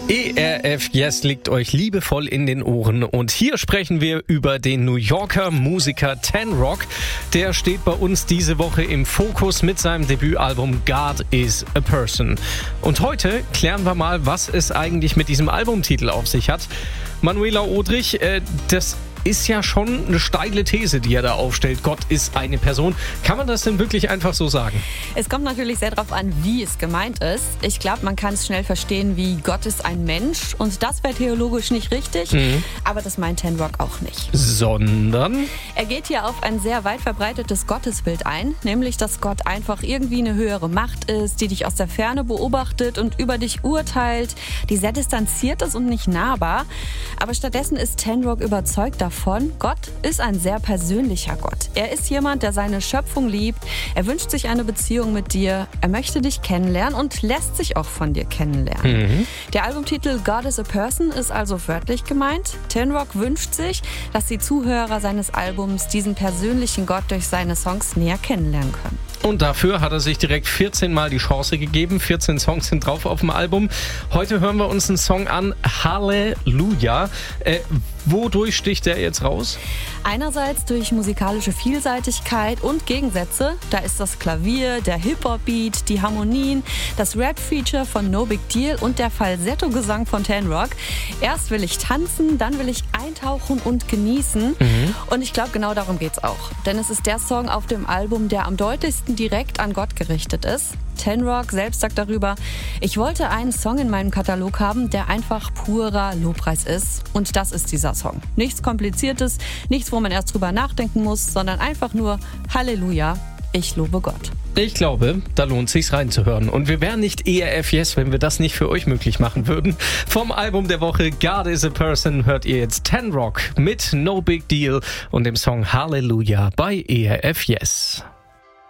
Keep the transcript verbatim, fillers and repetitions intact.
E R F Yes liegt euch liebevoll in den Ohren und hier sprechen wir über den New Yorker Musiker Ten Rock. Der steht bei uns diese Woche im Fokus mit seinem Debütalbum God is a Person. Und heute klären wir mal, was es eigentlich mit diesem Albumtitel auf sich hat. Manuela Odrich, äh, das ist ja schon eine steile These, die er da aufstellt. Gott ist eine Person. Kann man das denn wirklich einfach so sagen? Es kommt natürlich sehr darauf an, wie es gemeint ist. Ich glaube, man kann es schnell verstehen, wie Gott ist ein Mensch. Und das wäre theologisch nicht richtig. Mhm. Aber das meint Ten Rock auch nicht. Sondern? Er geht hier auf ein sehr weit verbreitetes Gottesbild ein. Nämlich, dass Gott einfach irgendwie eine höhere Macht ist, die dich aus der Ferne beobachtet und über dich urteilt, die sehr distanziert ist und nicht nahbar. Aber stattdessen ist Ten Rock überzeugt davon, Von Gott ist ein sehr persönlicher Gott. Er ist jemand, der seine Schöpfung liebt. Er wünscht sich eine Beziehung mit dir. Er möchte dich kennenlernen und lässt sich auch von dir kennenlernen. Mhm. Der Albumtitel God is a Person ist also wörtlich gemeint. Ten Rock wünscht sich, dass die Zuhörer seines Albums diesen persönlichen Gott durch seine Songs näher kennenlernen können. Und dafür hat er sich direkt vierzehn Mal die Chance gegeben. vierzehn Songs sind drauf auf dem Album. Heute hören wir uns einen Song an, Halleluja. Äh, wodurch sticht der jetzt raus? Einerseits durch musikalische Vielseitigkeit und Gegensätze. Da ist das Klavier, der Hip-Hop-Beat, die Harmonien, das Rap-Feature von No Big Deal und der Falsetto-Gesang von Ten Rock. Erst will ich tanzen, dann will ich eintauchen und genießen. Mhm. Und ich glaube, genau darum geht's auch. Denn es ist der Song auf dem Album, der am deutlichsten direkt an Gott gerichtet ist. Ten Rock selbst sagt darüber: Ich wollte einen Song in meinem Katalog haben, der einfach purer Lobpreis ist. Und das ist dieser Song. Nichts Kompliziertes, nichts, wo man erst drüber nachdenken muss, sondern einfach nur Halleluja, ich lobe Gott. Ich glaube, da lohnt sich's reinzuhören. Und wir wären nicht E R F Yes, wenn wir das nicht für euch möglich machen würden. Vom Album der Woche God is a Person hört ihr jetzt Ten Rock mit No Big Deal und dem Song Halleluja bei E R F Yes.